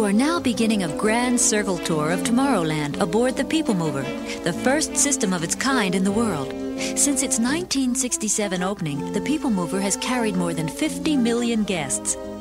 are now beginning a grand circle tour of Tomorrowland aboard the People Mover, the first system of its kind in the world. Since its 1967 opening, the People Mover has carried more than 50 million guests.